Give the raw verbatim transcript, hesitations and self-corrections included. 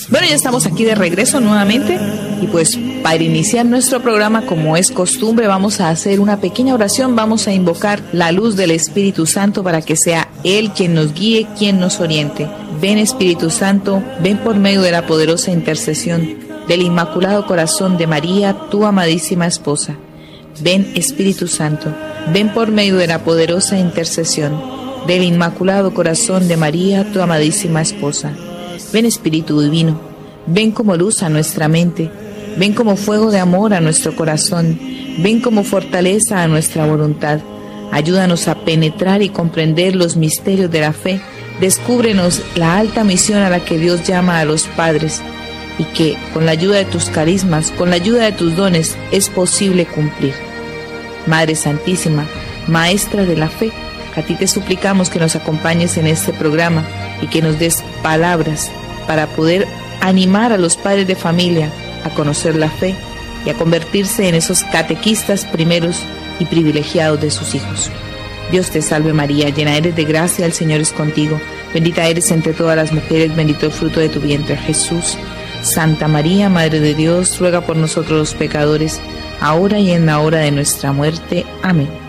Bueno, ya estamos aquí de regreso nuevamente y pues para iniciar nuestro programa, como es costumbre, vamos a hacer una pequeña oración, vamos a invocar la luz del Espíritu Santo para que sea Él quien nos guíe, quien nos oriente. Ven Espíritu Santo, ven por medio de la poderosa intercesión del Inmaculado Corazón de María, tu amadísima esposa. Ven Espíritu Santo, ven por medio de la poderosa intercesión del Inmaculado Corazón de María, tu amadísima esposa. Ven Espíritu Divino, ven como luz a nuestra mente, ven como fuego de amor a nuestro corazón, ven como fortaleza a nuestra voluntad. Ayúdanos a penetrar y comprender los misterios de la fe. Descúbrenos la alta misión a la que Dios llama a los padres y que, con la ayuda de tus carismas, con la ayuda de tus dones, es posible cumplir. Madre Santísima, Maestra de la Fe, a ti te suplicamos que nos acompañes en este programa y que nos des palabras para poder animar a los padres de familia a conocer la fe y a convertirse en esos catequistas primeros y privilegiados de sus hijos. Dios te salve María, llena eres de gracia, el Señor es contigo. Bendita eres entre todas las mujeres, bendito el fruto de tu vientre, Jesús. Santa María, Madre de Dios, ruega por nosotros los pecadores, ahora y en la hora de nuestra muerte. Amén.